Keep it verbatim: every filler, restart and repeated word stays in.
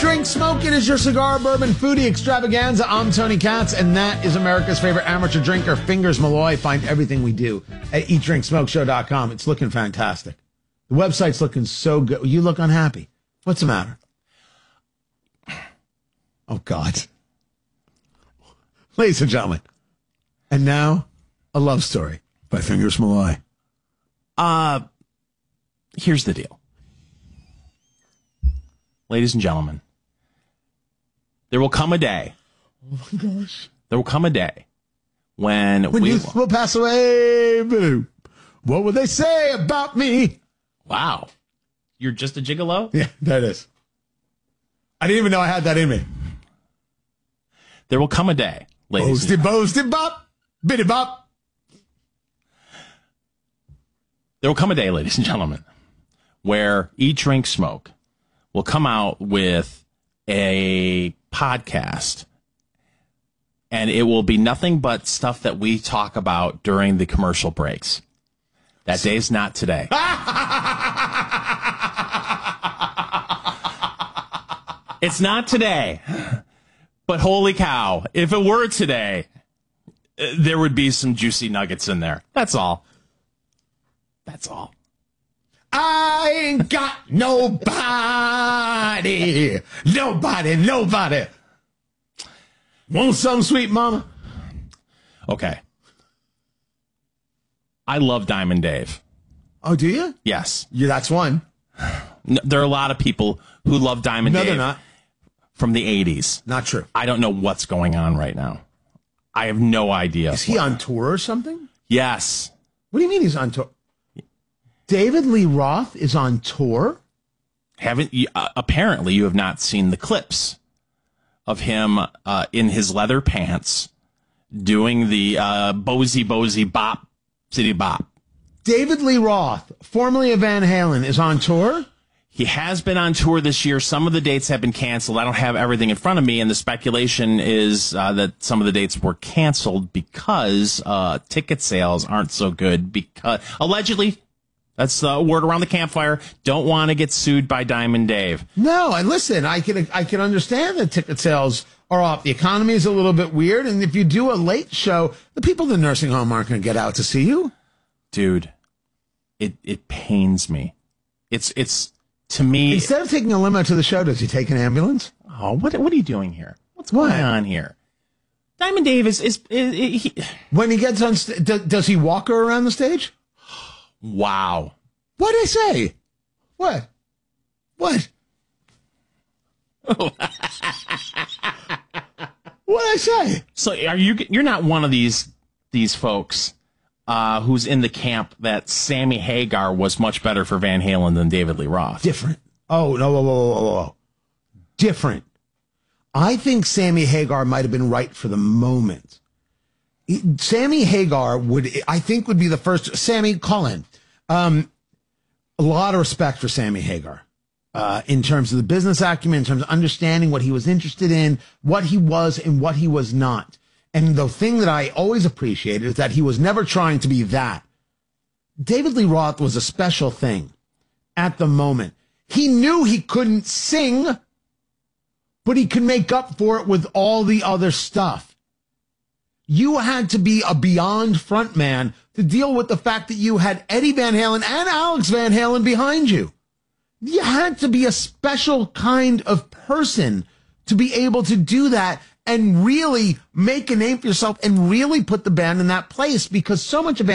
Drink Smoke. It is your cigar bourbon foodie extravaganza. I'm Tony Katz, and that is America's favorite amateur drinker, Fingers Malloy. Find everything we do at eat drink smoke show dot com. It's looking fantastic. The website's looking so good. You look unhappy. What's the matter? Oh, God. Ladies and gentlemen, and now a love story by Fingers Malloy. Uh, here's the deal. Ladies and gentlemen, there will come a day. Oh, my gosh. There will come a day when, when we you will pass away. Boo. What will they say about me? Wow. You're just a gigolo? Yeah, that is. I didn't even know I had that in me. There will come a day, ladies. Boasty, boasty, bop, bitty bop. There will come a day, ladies and gentlemen, where Eat, Drink, Smoke will come out with a podcast, and it will be nothing but stuff that we talk about during the commercial breaks. That day's not today. It's not today. But holy cow, if it were today, there would be some juicy nuggets in there. That's all. That's all. I ain't got nobody. Nobody, nobody. Want some, sweet mama? Okay. I love Diamond Dave. Oh, do you? Yes. Yeah, that's one. No, there are a lot of people who love Diamond No, Dave they're not. from the eighties. Not true. I don't know what's going on right now. I have no idea. Is he on tour or something? Yes. What do you mean he's on tour? David Lee Roth is on tour? Haven't you, uh, apparently you have not seen the clips of him uh, in his leather pants doing the uh, Bozy Bozy Bop City Bop. David Lee Roth, formerly of Van Halen, is on tour? He has been on tour this year. Some of the dates have been canceled. I don't have everything in front of me, and the speculation is uh, that some of the dates were canceled because uh, ticket sales aren't so good. Because allegedly, that's the word around the campfire. Don't want to get sued by Diamond Dave. No, and listen, I can I can understand that ticket sales are off. The economy is a little bit weird, and if you do a late show, the people in the nursing home aren't going to get out to see you. Dude, it it pains me. It's it's to me. Instead of taking a limo to the show, does he take an ambulance? Oh, what what are you doing here? What's What? going on here? Diamond Dave is is, is, is he, When he gets on, st- do, does he walk her around the stage? wow. What did I say? What? What? What did I say? So are you? You're not one of these these folks uh, who's in the camp that Sammy Hagar was much better for Van Halen than David Lee Roth. Different. Oh, no, whoa, whoa, whoa, whoa. Different. I think Sammy Hagar might have been right for the moment. Sammy Hagar would, I think, would be the first. Sammy, call in. Um, a lot of respect for Sammy Hagar uh, in terms of the business acumen, in terms of understanding what he was interested in, what he was and what he was not. And the thing that I always appreciated is that he was never trying to be that. David Lee Roth was a special thing at the moment. He knew he couldn't sing, but he could make up for it with all the other stuff. You had to be a beyond frontman to deal with the fact that you had Eddie Van Halen and Alex Van Halen behind you. You had to be a special kind of person to be able to do that and really make a name for yourself and really put the band in that place, because so much of